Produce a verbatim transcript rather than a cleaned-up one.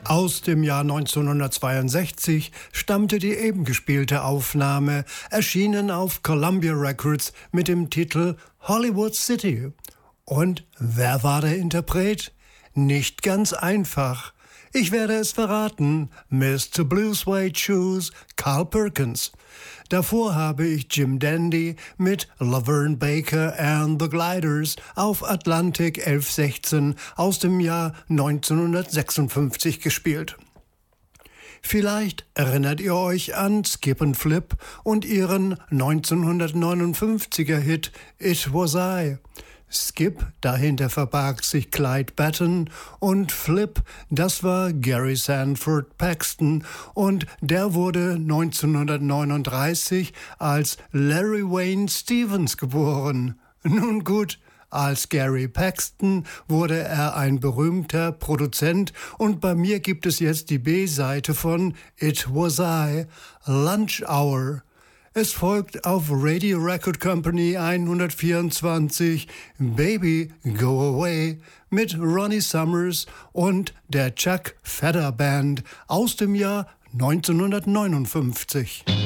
Aus dem Jahr neunzehnhundertzweiundsechzig stammte die eben gespielte Aufnahme, erschienen auf Columbia Records mit dem Titel Hollywood City. Und wer war der Interpret? Nicht ganz einfach. Ich werde es verraten, Mister Blue Suede Shoes, Carl Perkins. Davor habe ich Jim Dandy mit Laverne Baker and the Gliders auf Atlantic elf sechzehn aus dem Jahr neunzehnhundertsechsundfünfzig gespielt. Vielleicht erinnert ihr euch an Skip and Flip und ihren neunzehnhundertneunundfünfziger Hit It Was I. Skip, dahinter verbarg sich Clyde Batten, und Flip, das war Gary Sanford Paxton, und der wurde neunzehnhundertneununddreißig als Larry Wayne Stevens geboren. Nun gut, als Gary Paxton wurde er ein berühmter Produzent, und bei mir gibt es jetzt die B-Seite von It Was I, Lunch Hour. Es folgt auf Radio Record Company hundertvierundzwanzig Baby Go Away mit Ronnie Summers und der Chuck Fedder Band aus dem Jahr neunzehnhundertneunundfünfzig.